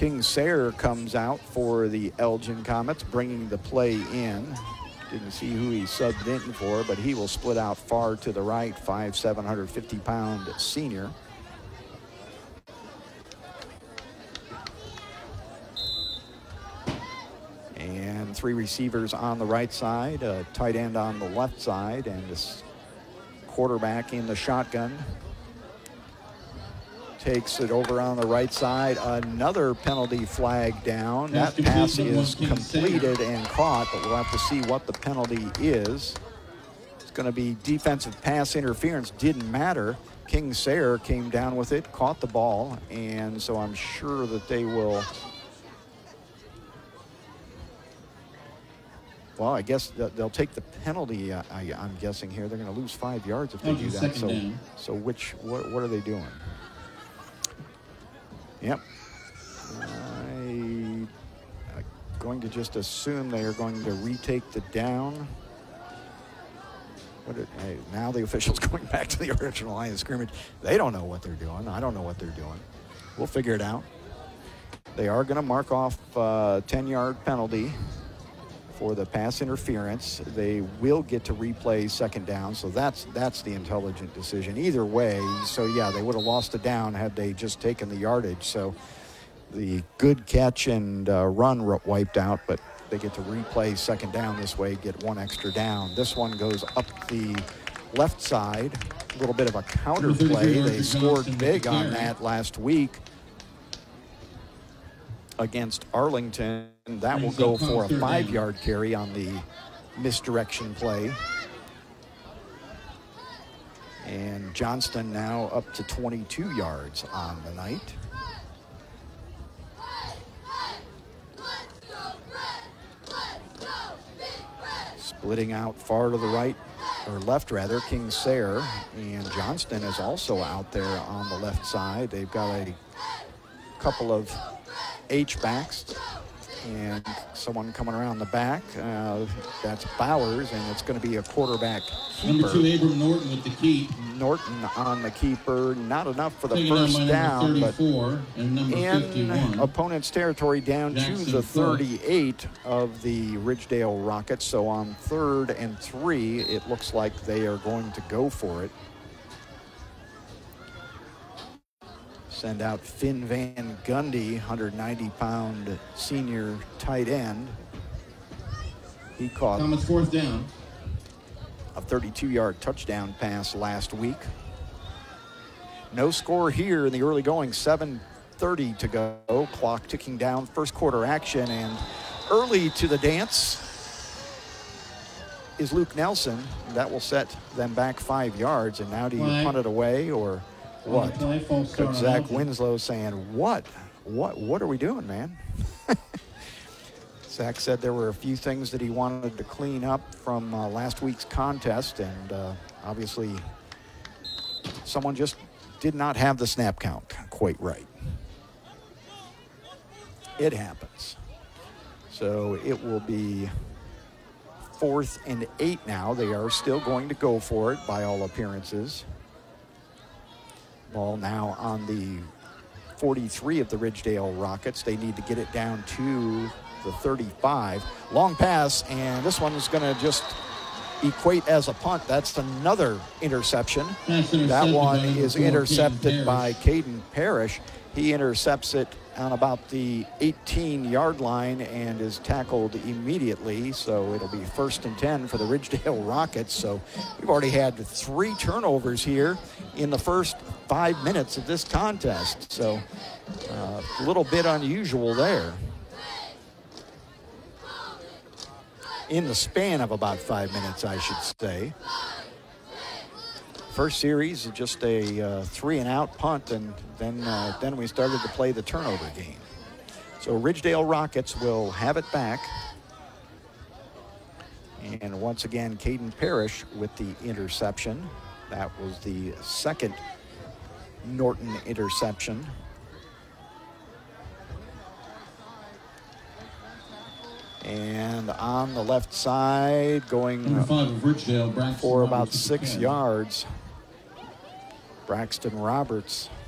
King Sayre comes out for the Elgin Comets, bringing the play in. Didn't see who he subbed in for, but he will split out far to the right, 5'7", 150-pound senior. And three receivers on the right side, a tight end on the left side, and this quarterback in the shotgun. Takes it over on the right side. Another penalty flag down. That pass is completed and caught, but we'll have to see what the penalty is. It's going to be defensive pass interference. Didn't matter. King Sayre came down with it, caught the ball, and so I'm sure that they will. Well, I guess they'll take the penalty. I'm guessing here they're going to lose 5 yards if they do that. So what are they doing? Yep. I'm going to just assume they are going to retake the down. Now the official's going back to the original line of scrimmage. They don't know what they're doing. I don't know what they're doing. We'll figure it out. They are going to mark off a 10-yard penalty for the pass interference. They will get to replay second down, so that's the intelligent decision. Either way, so yeah, they would have lost a down had they just taken the yardage. So the good catch and run wiped out, but they get to replay second down this way, get one extra down. This one goes up the left side, a little bit of a counter play. They scored big on that last week against Arlington. That will go for a 5-yard carry on the misdirection play. And Johnston now up to 22 yards on the night. Splitting out far to the right, or left rather, King Sayre, and Johnston is also out there on the left side. They've got a couple of H-backs and someone coming around the back. That's Bowers, and it's going to be a quarterback keeper. Number 2, Abram Norton with the keep. Norton on the keeper. Not enough for the first down, but in opponent's territory down to the 38 of the Ridgedale Rockets. So on 3rd and 3, it looks like they are going to go for it. Send out Finn Van Gundy, 190-pound senior tight end. He caught Thomas 4th down. A 32-yard touchdown pass last week. No score here in the early going, 7:30 to go. Clock ticking down, first quarter action, and early to the dance is Luke Nelson. That will set them back 5 yards, and now do you punt it away or what? Coach Zach Winslow saying, what are we doing, man? Zach said there were a few things that he wanted to clean up from last week's contest, and obviously someone just did not have the snap count quite right. It happens. So it will be 4th and 8 now. They are still going to go for it by all appearances. Ball now on the 43 of the Ridgedale Rockets. They need to get it down to the 35. Long pass, and this one is going to just equate as a punt. That's another interception. That one is intercepted by Caden Parrish. He intercepts it on about the 18-yard line and is tackled immediately. So it'll be 1st and 10 for the Ridgedale Rockets. So we've already had 3 turnovers here in the first 5 minutes of this contest. So a little bit unusual there. In the span of about 5 minutes, I should say. First series, just a 3-and-out punt, and then we started to play the turnover game. So Ridgedale Rockets will have it back. And once again, Caden Parrish with the interception. That was the second Norton interception. And on the left side, going for about 6 yards, Braxton Roberts.